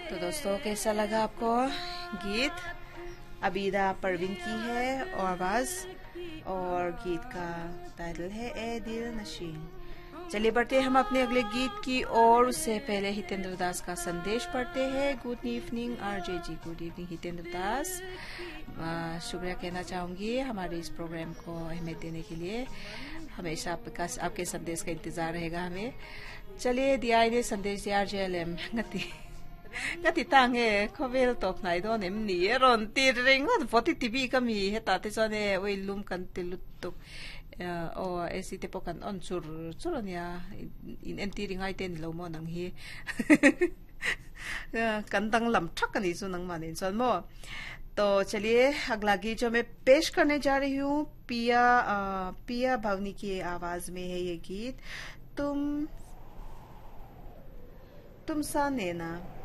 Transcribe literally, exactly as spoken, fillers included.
तो दोस्तों, कैसा लगा आपको गीत? अबीदा परवीन की है और आवाज़, और गीत का टाइटल है ए दिल नशीन। चलिए बढ़ते हैं हम अपने अगले गीत की ओर। उससे पहले हितेंद्र दास का संदेश पढ़ते हैं। गुड इवनिंग आरजे जी। गुड इवनिंग हितेंद्र दास। शुक्रिया कहना चाहूँगी हमारे इस प्रोग्राम को अहमियत देने के लिए। हमेशा आपका आपके संदेश का इंतज़ार रहेगा हमें। चलिए दिया ने संदेश दिया RJ L M ngati ngati tange khovel top nai do nem ni ron tir ring on foti tv kami heta te sone oi lum kan tilut tok o esi te pokan on sur suronia in entiring ai ten lo mo nang hi kandang lam thak ani su nang manin son mo। तो चलिए अगला गीत जो मैं पेश करने जा रही हूँ, पिया पिया भवनी की आवाज में है ये गीत। तुम तुम सा नैना।